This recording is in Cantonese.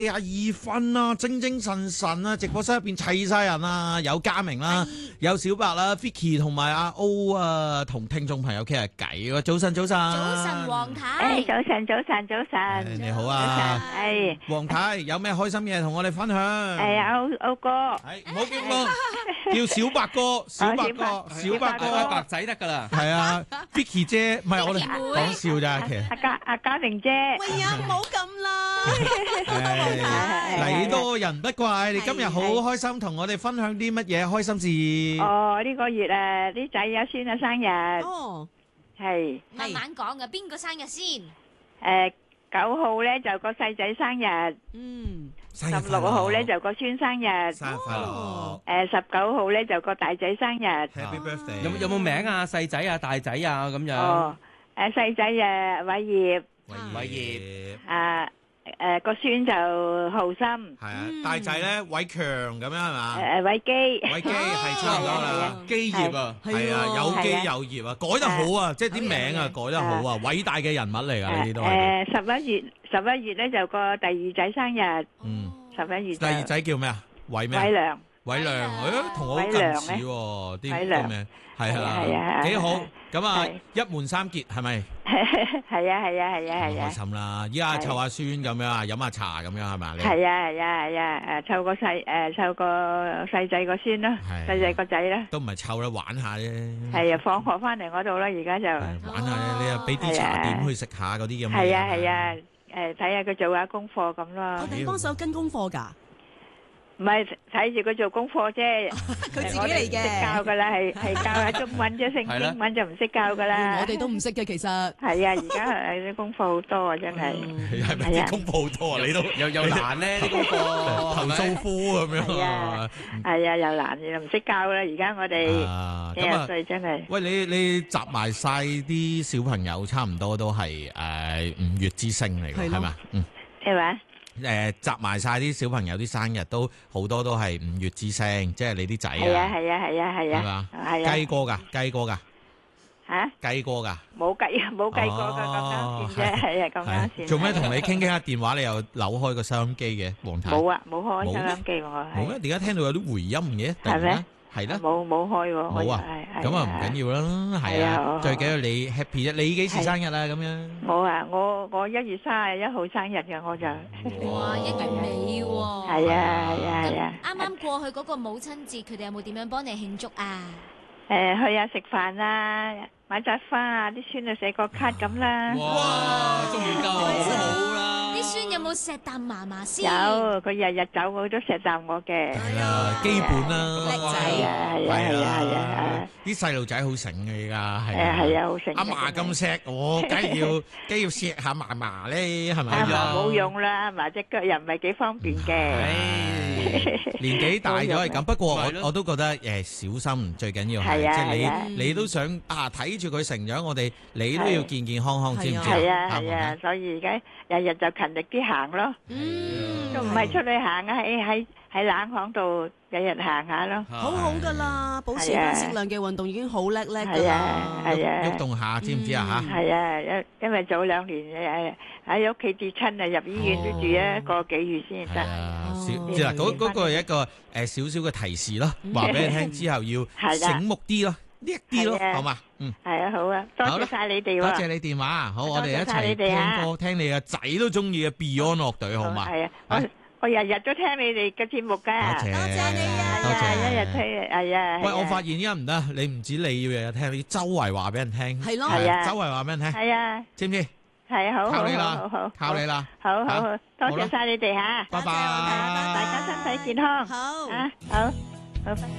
2分啦，精精神神啦，直播室入邊齊晒人啦，有嘉明啦，有小白啦 ，Vicky 同埋阿 O 啊，同聽眾朋友傾下偈喎。早晨，早晨。 早晨，黃太。 早晨，早晨，早晨。 你好啊。 係。 黃太，有咩開心嘢同我哋分享？ 歐哥。 係，唔好叫我，叫小白哥，小白哥，小白哥， 白仔得噶啦。 係啊 ，Vicky 姐，唔係我哋講笑咋，其實。 阿嘉玲姐。 喂呀，唔好咁啦。 禮多人不怪，你今日好開心，同我哋分享啲乜嘢開心事？ 哦，呢個月啲仔阿孫啊生日。 哦， 係。 慢慢講嘅，邊個生日先 ？9號咧就個細仔生日。 嗯。 16號咧就個孫生日。 生日快樂。 19號咧就個大仔生日。 Happy birthday！ 有冇名啊？細仔啊，大仔啊，咁樣。 哦，細仔偉業。 偉業。 個孫就浩心， 係啊，大仔咧偉強咁樣係嘛？ 偉基， 偉基係差唔多啦， 基業啊， 係啊，有基有業啊，改得好啊，即係啲名啊改得好啊，偉大嘅人物嚟噶呢啲都係。 11月咧就個第二仔生日， 嗯 ，11月。 第二仔叫咩啊？偉咩？ 偉良， 偉良，同我好近似喎，啲名係啊，幾好。咁啊，一門三傑係咪？ 係啊， 開心啦！依家湊下孫咁樣啊，飲下茶咁樣係咪？ 係啊，湊個細仔個孫啦，細仔個仔啦。 都唔係湊啦，玩下啫。 係啊，放學翻嚟我度啦，而家就玩下咧，你又俾啲茶點去食下嗰啲咁。 係啊，睇下佢做下功課咁咯。 我哋幫手跟功課㗎。 唔係睇住佢做功課啫， 佢自己嚟嘅。 識教噶啦，係教下中文啫，聖經文就唔識教噶啦。 我哋都唔識嘅，其實。係啊，而家啲功課好多啊，真係。 係咪啲功課好多啊？你都又難咧啲功課， 投訴科咁樣啊？ 係啊，又難又唔識教啦。而家我哋幾廿歲真係。 喂，你集埋晒啲小朋友，差唔多都係5月之星嚟嘅，係嘛？嗯。 係嘛？ 集埋晒啲小朋友啲生日都好多都係5月之星，即係你啲仔啊。 係啊。 係嘛？係啊。計過㗎。 嚇？計過㗎。冇計過㗎，咁啱先啫，係啊，咁啱先。 做咩同你傾下電話，你又扭開個收音機嘅，黃太？ 冇啊，冇開收音機喎。 冇咩？點解聽到有啲回音嘅？ 係咩？ 係啦， 冇開喎。 冇啊，咁啊唔緊要啦，係啊，最緊要你 happy 啫。你幾時生日啊？咁樣？ 我1月31號生日嘅，我就。 哇，1月尾喎。 係啊。 啱啱過去嗰個母親節，佢哋有冇點樣幫你慶祝啊？ 去下食飯啊，買扎花啊，啲孫就寫個卡咁啦。 哇，中意交好好啦。 啲孫有冇錫啖嫲嫲先？ 有，佢日日走我都錫啖我嘅。 係啦，基本啦。 叻仔。 係啊。 啲細路仔好醒嘅而家係。 係啊，好醒。 阿嫲咁錫我，梗係要錫下嫲嫲咧，係咪？ 阿嫲冇用啦，阿嫲隻腳又唔係幾方便嘅。 年紀大咗係咁，不過我都覺得小心最緊要係，即係你都想睇住佢成長，你都要健健康康，知唔知啊？ 係啊，所以而家日日就勤力啲行咯，都唔係出去行啊，喺冷巷度日日行下咯， 好好噶啦，保持翻適量嘅運動已經好叻噶啦， 喐動下，知唔知啊？嚇！ 係啊，因為早2年喺屋企跌親啊，入醫院都住1個幾月先得。 知啦，嗰個係一個少少嘅提示咯，話俾你聽之後要醒目啲咯，叻啲咯，好嘛？ 係啊，好啊，多謝晒你哋喎， 多謝你電話，好，我哋一齊聽歌，聽你嘅仔都中意嘅 Beyond 樂隊，好嘛？ 係啊，我日日都聽你哋嘅節目㗎， 多謝你啊， 多謝，一日聽，係啊。 喂，我發現依家唔得，你唔止你要日日聽，你周圍話俾人聽， 係咯， 周圍話俾人聽， 係啊， 知唔知？ 係啊，好， 靠你啦，靠你啦， 好，多謝晒你哋嚇， 拜拜， 大家身體健康， 好， 好，拜拜。